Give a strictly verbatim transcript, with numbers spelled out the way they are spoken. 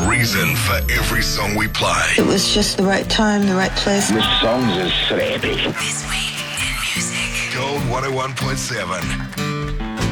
reason for every song we play. It was just the right time, the right place. This song is so epic. This week in music. Gold one oh one point seven.